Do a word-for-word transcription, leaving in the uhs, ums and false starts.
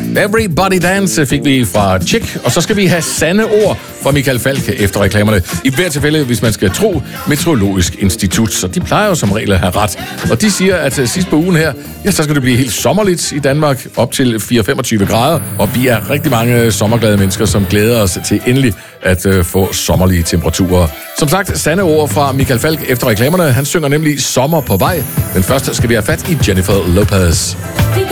Everybody Dance fik vi fra Chick, og så skal vi have sande ord fra Michael Falk efter reklamerne. I hvert tilfælde, hvis man skal tro Meteorologisk Institut, så de plejer jo som regel at have ret. Og de siger, at sidst på ugen her, ja, så skal det blive helt sommerligt i Danmark, op til fireogtyve til femogtyve grader, og vi er rigtig mange sommerglade mennesker, som glæder os til endelig at uh, få sommerlige temperaturer. Som sagt, sande ord fra Michael Falk efter reklamerne. Han synger nemlig Sommer på vej. Men først skal vi have fat i Jennifer Lopez.